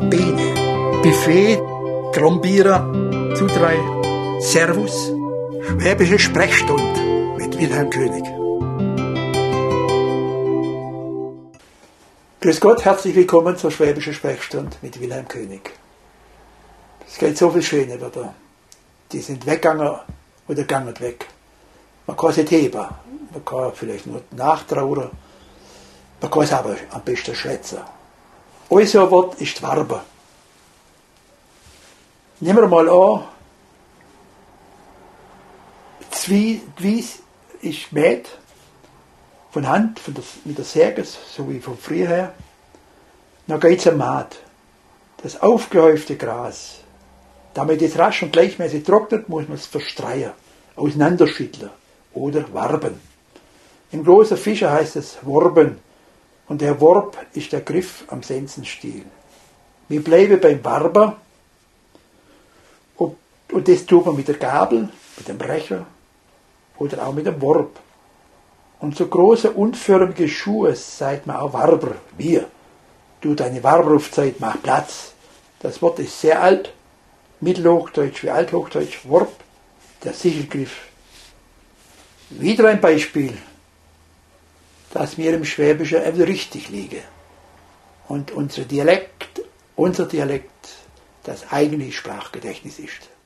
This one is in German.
Bene, Buffet, Grombierer, Zudrei, Servus, Schwäbische Sprechstunde mit Wilhelm König. Grüß Gott, herzlich willkommen zur Schwäbischen Sprechstunde mit Wilhelm König. Es geht so viel Schöne wieder. Die sind weggegangen oder gegangen weg. Man kann sich heben, man kann vielleicht nur nachtrauern, man kann es aber am besten schwätzen. Unser Wort ist die Warbe. Nehmen wir mal an, die Wies ist gemäht, von Hand, mit der Säge, so wie von früher her. Dann geht es am Maat. Das aufgehäufte Gras. Damit es rasch und gleichmäßig trocknet, muss man es verstreuen, auseinanderschütteln oder warben. Im großen Fischer heißt es Worben und der Worb ist der Griff am Sensenstiel. Wir bleiben beim Warber und das tut man mit der Gabel, mit dem Brecher oder auch mit dem Worb. Und so große unförmige Schuhe sagt man auch Warber, wir. Du deine Warberufzeit, mach Platz. Das Wort ist sehr alt, Mittelhochdeutsch wie Althochdeutsch, Worb, der Sichelgriff. Wieder ein Beispiel, dass mir im Schwäbischen eben richtig liege. Und unser Dialekt das eigentliche Sprachgedächtnis ist.